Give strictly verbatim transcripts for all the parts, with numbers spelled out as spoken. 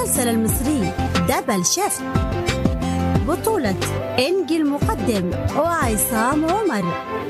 المسلسل المصري دبل شيفت بطولة إنجي المقدم وعصام عمر.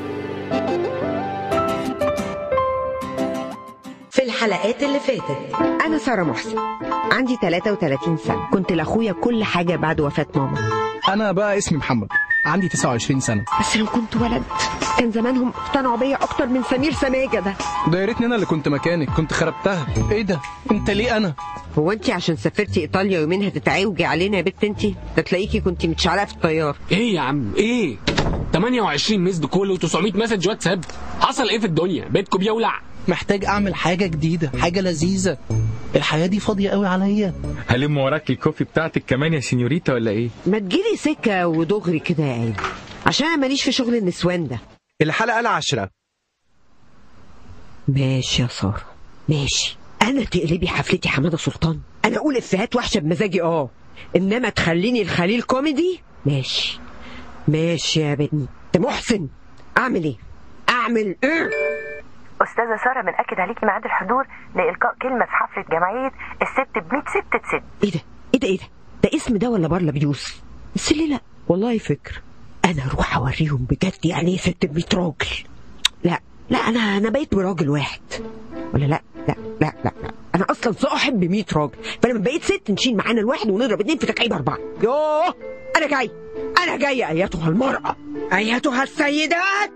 في الحلقات اللي فاتت أنا سارة محسن، عندي ثلاثة وثلاثين سنة، كنت لأخويا كل حاجة بعد وفاة ماما. أنا بقى اسمي محمد، عندي تسعة وعشرين سنة. بس لو كنت ولد كان زمانهم اقتنعوا بيا أكتر من سمير سماجة ده. ده يا ريتني أنا اللي كنت مكانك، كنت خربتها. إيه ده؟ أنت ليه أنا؟ هو أنت عشان سافرتي إيطاليا يومين هتتعوجي علينا يا بنت أنت؟ ده تلاقيكي كنت متشعلقة في الطيار. إيه يا عم إيه؟ ثمانية وعشرين مسد كول وتسعمية مسج واتساب، حصل إيه في الدنيا؟ بيتكم بيولع. محتاج أعمل حاجة جديدة، حاجة لذيذة. الحياة دي فاضية قوي عليا. هلم وراك الكوفي بتاعتك كمان يا سينيوريتا ولا إيه؟ ما تجيلي سكة ودغري كده يا عيني، عشان أنا ماليش في شغل النسوان ده. الحلقة العاشرة. ماشي يا سارة ماشي، أنا تقلبي حفلتي حمادة سلطان، أنا أقول إفيهات وحشة بمزاجي أه، إنما تخليني الخليل كوميدي ماشي ماشي يا بنت محسن. أعمل إيه؟ أعمل إيه؟ أستاذة سارة بنأكد عليكي ميعاد الحضور لإلقاء كلمة في حفلة جمعية الست بمية ست تسد. إيه ده؟ إيه ده إيه ده؟ ده اسم ده ولا برلا بيوسف؟ بس ليه لأ؟ والله فكر، أنا أروح أوريهم بجد يعني إيه ست بمية راجل. لا لا أنا أنا بقيت براجل واحد ولا لا لا لا لا لا أنا أصلا صاحب بمية راجل، فلما بقيت ست نشيل معانا الواحد ونضرب اتنين في تكعيب أربعة. يوه أنا جاي أنا جاي أيتها المرأة أيتها السيدات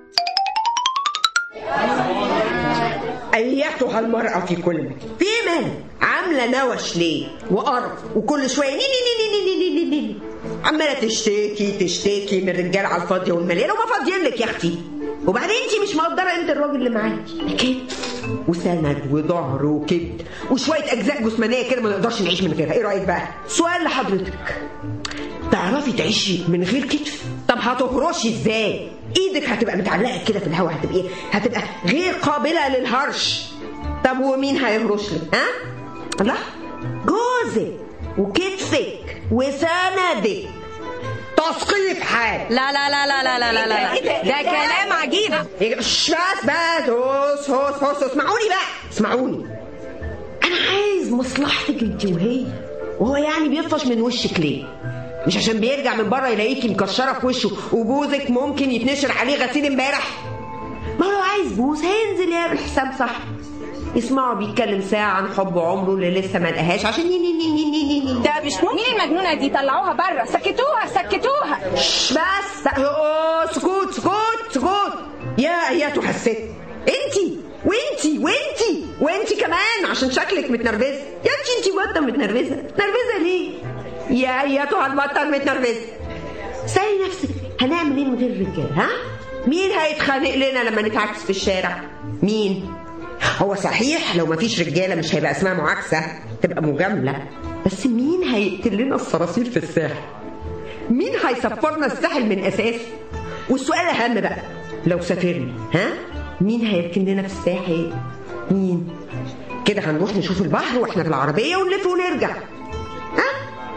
أيتها المرأة في كل مكان. في مال عاملة نوش ليه وقرف وكل شوية ني ني ني ني ني ني ني عمالة تشتكي تشتكي من الرجال على الفاضية والمليانة وما فاضيين لك يا أختي. وبعدين أنت مش مقدرة أنت الراجل اللي معاكي كتف وسند وظهر وكبد وشوية أجزاء جسمانية كده ما نقدرش نعيش من غيرها. إيه رأيك بقى؟ سؤال لحضرتك، تعرفي تعيشي من غير كتف؟ طب هتهرشي ازاي؟ ايدك هتبقى متعلقه كده في الهواء، هتبقى ايه؟ هتبقى غير قابله للهرش. طب ومين هيهرش لك؟ ها؟ لا جوزك وكتفك وسندك تسقيط حال. لا لا لا لا لا لا لا لا ده, ده كلام عجيب. بس بس هوس هوس هوس اسمعوني بقى اسمعوني، انا عايز مصلحتك انت وهي. وهو يعني بيطفش من وشك ليه؟ مش عشان بيرجع من بره يلاقيكي مكشره في وشه وجوزك ممكن يتنشر عليه غسيل امبارح؟ ما هو لو عايز بوز هينزل يعمل حساب صح، يسمعوا بيتكلم ساعه عن حب عمره اللي لسه ما لقاهاش عشان ني ني ني ني ني ني. ده مش ممكن. مين المجنونه دي؟ طلعوها بره، سكتوها سكتوها. بس اوه سكوت سكوت سكوت يا ايتها الست. انتي وانتي وانتي وانتي كمان عشان شكلك متنرفزه يا انتي. انتي بطه متنرفزه متنرفزه ليه يا ايتها البطه متنرفزه؟ سألي نفسك هنعمل ايه من غير الرجال؟ ها؟ مين هيتخانق لنا لما نتعكس في الشارع؟ مين؟ هو صحيح لو مفيش رجاله مش هيبقى اسمها معاكسه، تبقى مجامله. بس مين هيقتل لنا الصراصير في الساحل؟ مين هيسفرنا الساحل من اساسه؟ والسؤال الاهم بقى، لو سافرنا ها مين هيركن لنا في الساحل؟ مين؟ كده هنروح نشوف البحر واحنا في العربيه ونلف ونرجع. ها؟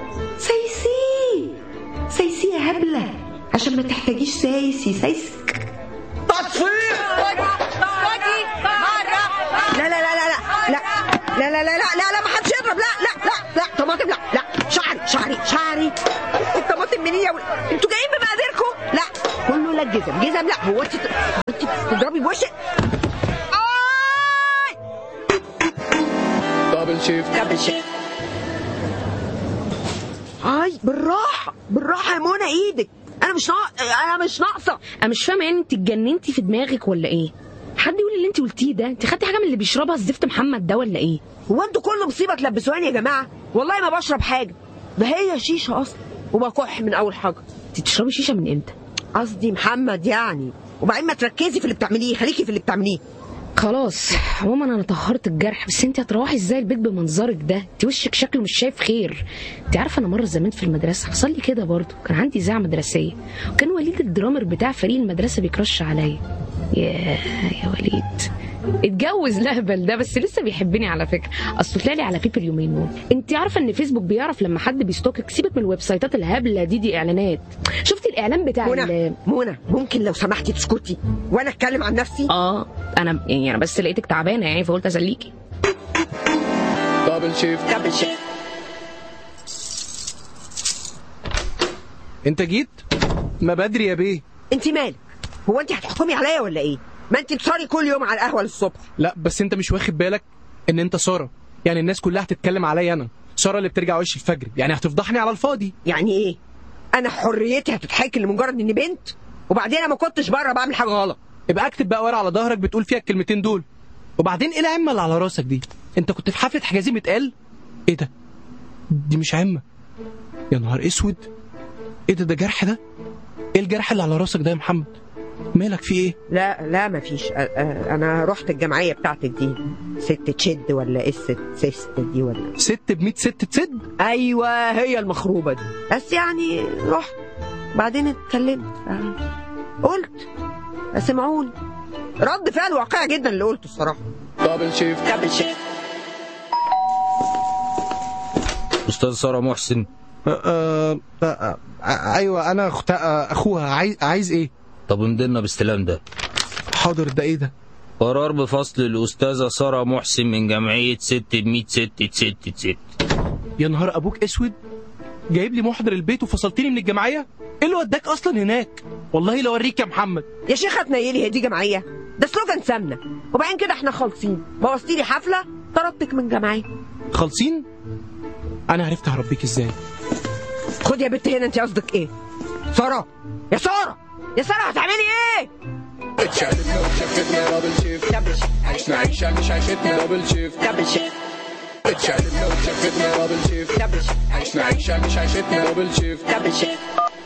سايسي سايسي يا هبله عشان ما تحتاجيش سايسي سايسك. تطفيق. لا لا لا لا لا لا لا لا لا لا لا ما حدش يضرب. لا لا لا لا طماطم لا لا شعري شعري شعري الطماطم منين يا ولد؟ انتوا جايين بمقاديركم؟ لا كله لا الجزم جزم. لا هو انت انت بتضربي بوشك؟ دبل شيفت دبل شيفت. هاي بالراحه بالراحه يا منى ايدك. انا مش ناقصه انا مش ناقصه. انا مش فاهمه يعني انت اتجننتي في دماغك ولا ايه؟ حد يقول اللي انت قلتيه ده؟ انت خدتي حاجه من اللي بيشربها الزفت محمد ده ولا ايه؟ هو انتوا كل مصيبه تلبسواني يا جماعه؟ والله ما بشرب حاجه، ده هي شيشه اصلا وبكح من اول حاجه. انت بتشربي شيشه من امتى؟ قصدي محمد يعني. وبعدين ما تركزي في اللي بتعمليه، خليكي في اللي بتعمليه. خلاص عموما انا طهرت الجرح. بس انت هتروحي ازاي البيت بمنظرك ده؟ انت وشك شكله مش شايف خير. انت عارفه انا مره زمان في المدرسه حصل لي كده برضه، كان عندي اذاعه مدرسيه وكان وليد الدرامر بتاع فريق المدرسه بيكرش عليا. يا يا وليد اتجوز لهبل ده، بس لسه بيحبني على فكره. اصل طلع لي على بيبر اليومين دول. انت عارفه ان فيسبوك بيعرف لما حد بيستوكك؟ سيبك من الويب سايتات الهبله دي، دي اعلانات. شفتي الاعلان بتاع منى منى ممكن لو سمحتي تسكتي وانا اتكلم عن نفسي؟ اه انا يعني انا بس لقيتك تعبانه يعني فقلت اسليكي. دبل شيفت دبل شيفت. انت جيت؟ ما بدري يا بيه. انت مالك؟ هو انت هتحكمي عليا ولا ايه؟ ما انت بتصاري كل يوم على القهوه للصبح. لا بس انت مش واخد بالك ان انت ساره، يعني الناس كلها هتتكلم عليا انا، ساره اللي بترجع وش الفجر، يعني هتفضحني على الفاضي. يعني ايه؟ انا حريتي هتتحكم لمجرد اني بنت؟ وبعدين انا ما كنتش بره بعمل حاجه غلط. يبقى اكتب بقى ورقه على ظهرك بتقول فيها الكلمتين دول. وبعدين ايه العمه اللي على راسك دي؟ انت كنت في حفله حجازين اتقال؟ ايه ده؟ دي مش عمه. يا نهار اسود. ايه ده؟ ده جرح ده؟ ايه الجرح اللي على راسك ده يا محمد؟ مالك في ايه؟ لا لا مفيش. انا رحت الجمعيه بتاعتك دي، ست تشد ولا ايه الست سيست دي ولا ست بمية ست تسد؟ ايوه هي المخروبه دي. بس يعني رحت بعدين اتكلمت قلت سمعوني. رد فعل واقعي جدا اللي قلته الصراحه. دبل شيفت دبل شيفت. استاذ ساره محسن. أه أه أه ايوه انا اختها اخوها. عايز عايز ايه؟ طب امضينا باستلام ده. حاضر. ده ايه ده؟ قرار بفصل الاستاذه ساره محسن من جمعيه ست بمية ست ست ست. يا نهار ابوك اسود، جايب لي محضر البيت وفصلتني من الجمعيه؟ ايه اللي وداك اصلا هناك؟ والله لو اوريك يا محمد. يا شيخه تنيلي، هي دي جمعيه؟ ده سلوجان سمنه. وبعدين كده احنا خالصين. بوظتي لي حفله طردتك من جمعيه. خالصين؟ انا عرفت هربيك ازاي. خد يا بنت هنا. انت قصدك ايه؟ ساره يا ساره يا ساره هتعملي ايه؟ اتشقلبنا وشفتنا دبل شيفت. دبل شيفت. عشنا عيشه مش عيشتنا دبل شيفت. دبل شيفت. اتشقلبنا وشفتنا دبل شيفت. دبل شيفت. عشنا عيشه مش عيشتنا دبل شيفت. دبل شيفت.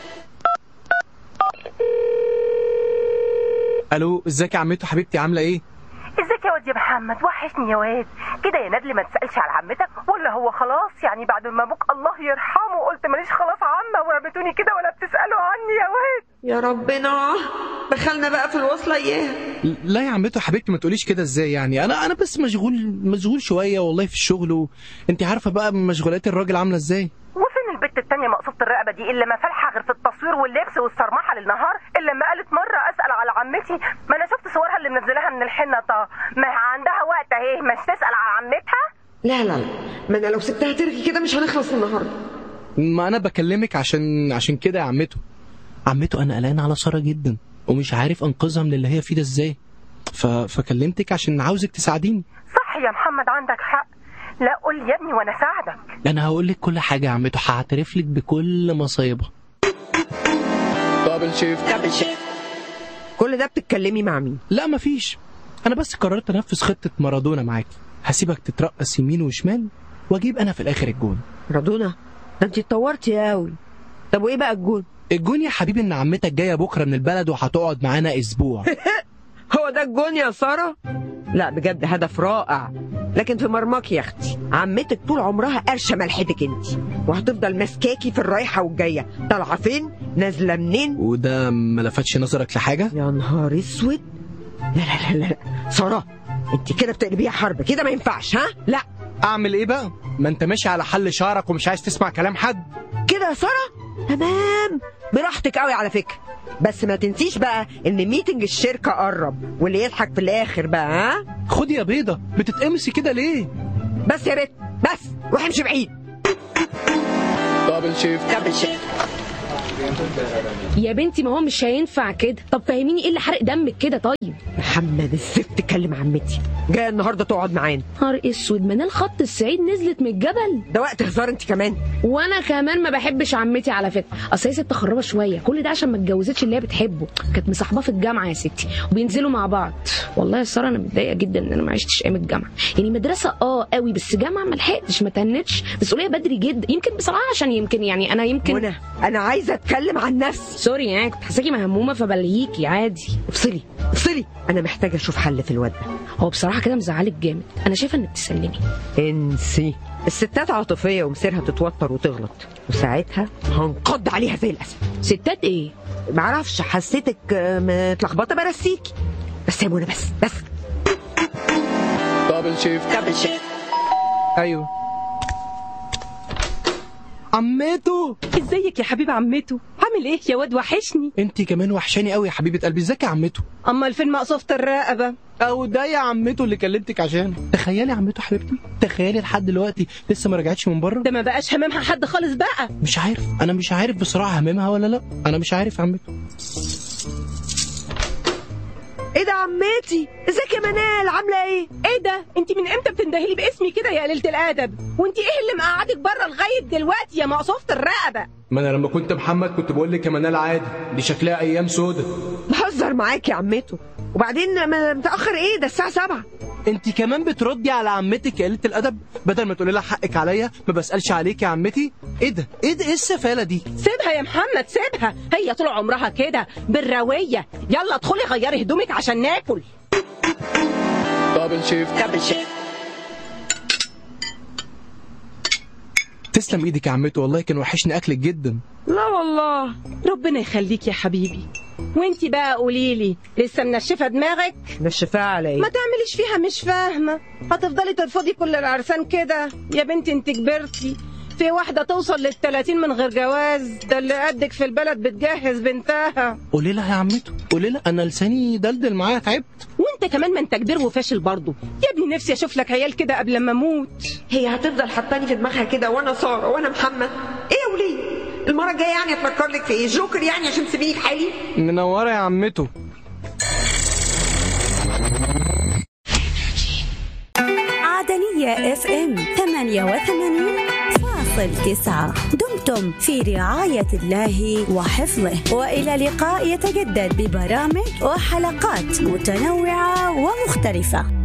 الو، ازيك يا عمته حبيبتي؟ عامله ايه؟ ازيك يا واد يا محمد؟ وحشني يا واد. كده يا ندل ما تسالش على عمتك، ولا هو خلاص يعني بعد ما ابوك الله يرحمه قلت ماليش خلاص عمه ورمتوني كده ولا بتسالوا عني يا واد؟ يا ربنا دخلنا بقى في الوصله اياه. لا يا عمته حبيبتي ما تقوليش كده ازاي يعني. انا انا بس مشغول مشغول شويه والله في الشغل، وانت عارفه بقى مشغولات الراجل عامله ازاي. وفين البت التانية مقصوبة الرقبة دي اللي ما فالحة غير في التصوير واللبس والصرمحة للنهار؟ اللي لما قالت مرة أسأل على عمتي، ما أنا شفت صورها اللي منزلها من الحنة. طه ما عندها وقت أهي، مش تسأل على عمتها؟ لا لا لا، ما أنا لو سبتها ترغي كده مش هنخلص النهاردة. ما أنا بكلمك عشان عشان كده يا عمته. عمته أنا قلقان على سارة جدا ومش عارف أنقذها من اللي هي فيه ده إزاي، ف... فكلمتك عشان عاوزك تساعديني. صح يا محمد عندك حق. لا قول يا ابني وانا ساعدك. انا هقول لك كل حاجه يا عمته، هعترف لك بكل مصايبها. دبل شيفت. دبل شيفت. كل ده بتتكلمي مع مين؟ لا مفيش، انا بس قررت انفذ خطه مارادونا معاكي. هسيبك تترقص يمين وشمال واجيب انا في الاخر الجون. مارادونا؟ ده انت اتطورتي قوي. طب وايه بقى الجون؟ الجون يا حبيبي ان عمتك جايه بكره من البلد وهتقعد معانا اسبوع. هو ده الجون يا ساره؟ لا بجد هدف رائع، لكن في مرماك يا اختي. عمتك طول عمرها قرشه ملحتك انت، وهتفضل ماسكاكي في الرايحه والجايه، طالعه فين نازله منين. وده ما لفتش نظرك لحاجه؟ يا نهار اسود. لا لا لا لا ساره، انت كده بتقلبيها حرب، كده ما ينفعش. ها لا. اعمل ايه بقى؟ ما انت ماشي على حل شعرك ومش عايز تسمع كلام حد كده يا ساره. تمام براحتك قوي على فكره، بس ما تنسيش بقى ان ميتنج الشركه قرب، واللي يضحك في الاخر بقى. ها خدي يا بيضه، بتتقمصي كده ليه؟ بس يا بت بس روح امشي بعيد. دبل شيفت. دبل شيفت. يا بنتي ما هو مش هينفع كده. طب فهميني ايه اللي حرق دمك كده؟ طيب محمد الزفت كلم عمتي، جايه النهارده تقعد معانا. نهار اسود، منال خط الصعيد نزلت من الجبل. ده وقت هزار انت كمان. وانا كمان ما بحبش عمتي على فكره، اصل هي ست خرابه شويه، كل ده عشان ما اتجوزتش اللي هي بتحبه. كانت مصاحباه في الجامعه يا ستي وبينزلوا مع بعض. والله يا ساره انا متضايقه جدا ان انا ما عشتش ايام الجامعه، يعني مدرسه اه قوي بس جامعه ما لحقتش، ما تهنتش، مسؤوليه بدري جدا. يمكن بصراحه عشان يمكن يعني انا يمكن وانا انا عايزه اتكلم عن نفسي. سوري يعني كنت حاساكي مهمومه فبلهيكي عادي. افصلي افصلي، انا محتاجه اشوف حل في الواد ده. هو بصراحه كده مزعلك جامد، انا شايفه انك تسلمي. انسي، الستات عاطفيه ومصيرها تتوتر وتغلط، وساعتها هنقض عليها زي الاسد. ستات ايه؟ معرفش، حسيتك متلخبطه برسيكي. بس يا منى بس بس. دبل شيفت. دبل شيفت. ايوه عمته. ازيك يا حبيب عمته؟ عامل ايه يا واد؟ وحشني. انت كمان وحشاني قوي يا حبيبه قلبي. ازيك يا عمته؟ امال فين مقصوفه الرقبه؟ اهو ده يا عمته اللي كلمتك عشان. تخيلي يا عمته حبيبتي، تخيلي لحد دلوقتي لسه ما رجعتش من بره. ده ما بقاش هممها حد خالص بقى. مش عارف، انا مش عارف بصراحه هممها ولا لا، انا مش عارف يا عمته. ايه ده عمتي؟ ازيك يا منال، عامله ايه؟ ايه ده؟ انت من امتى بتندهلي باسمي كده يا قليله الادب؟ وانت ايه اللي مقعدك بره لغايه دلوقتي يا مقصوفه الرقبه؟ ما انا لما كنت محمد كنت بقول لك يا منال عادي، دي شكلها ايام سودة. بهزر معاك يا عمته، وبعدين متاخر ايه؟ ده الساعه سبعة. انت كمان بتردي على عمتك يا قليله الادب، بدل ما تقولي لها حقك عليا ما بسالش عليك يا عمتي. ايه ده؟ ايه ده؟ ايه السفاله دي؟ سيبها يا محمد سيبها، هي طول عمرها كده بالرويه. يلا ادخلي غيري هدومك عشان ناكل. دبل شيفت. دبل شيفت. تسلم ايدك يا عمته، والله كان وحشني اكلك جدا. لا والله ربنا يخليك يا حبيبي. وانتي بقى قولي لي، لسه منشفه دماغك؟ منشفاها على ايه؟ ما تعمليش فيها مش فاهمه، هتفضلي ترفضي كل العرسان كده؟ يا بنتي انت كبرتي، في واحده توصل للتلاتين من غير جواز، ده اللي قدك في البلد بتجهز بنتها. قولي لها يا عمته، قولي لها انا لساني دلدل معايا تعبت. وانت كمان ما انت كبير وفاشل برضه يا ابني، نفسي اشوف لك عيال كده قبل ما اموت. هي هتفضل حطاني في دماغها كده وانا ساره وانا محمد؟ ايه يا وليه؟ المره الجايه يعني افكر لك في ايه؟ جوكر يعني عشان تسيبيني في حالي؟ منوره يا عمته. عدنية اف ام ثمانية وثمانين فاصل تسعة. دمتم في رعاية الله وحفظه، وإلى لقاء يتجدد ببرامج وحلقات متنوعة ومختلفة.